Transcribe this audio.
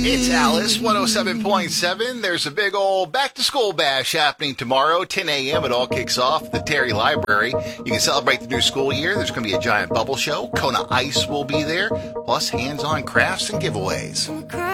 It's Alice 107.7. There's a big old back-to-school bash happening tomorrow, 10 a.m. It all kicks off at the Terry Library. You can celebrate the new school year. There's going to be a giant bubble show. Kona Ice will be there, plus hands-on crafts and giveaways.